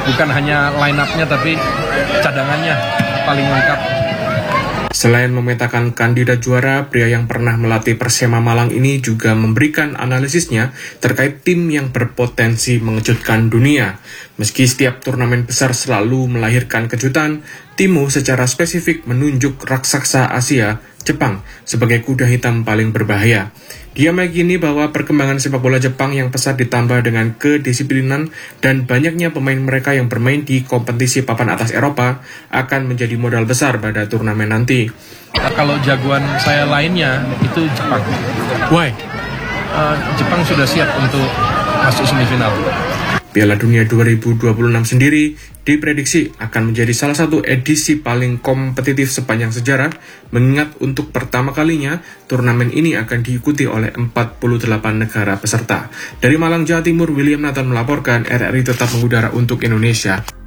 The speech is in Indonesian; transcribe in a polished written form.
bukan hanya line up-nya tapi cadangannya paling lengkap. Selain memetakan kandidat juara, pria yang pernah melatih Persema Malang ini juga memberikan analisisnya terkait tim yang berpotensi mengejutkan dunia. Meski setiap turnamen besar selalu melahirkan kejutan, Timo secara spesifik menunjuk raksasa Asia, Jepang, sebagai kuda hitam paling berbahaya. Dia meyakini bahwa perkembangan sepak bola Jepang yang pesat ditambah dengan kedisiplinan dan banyaknya pemain mereka yang bermain di kompetisi papan atas Eropa akan menjadi modal besar pada turnamen nanti. Kalau jagoan saya lainnya itu Jepang. Why? Jepang sudah siap untuk masuk semifinal. Piala Dunia 2026 sendiri diprediksi akan menjadi salah satu edisi paling kompetitif sepanjang sejarah, mengingat untuk pertama kalinya turnamen ini akan diikuti oleh 48 negara peserta. Dari Malang, Jawa Timur, William Nathan melaporkan, RRI tetap mengudara untuk Indonesia.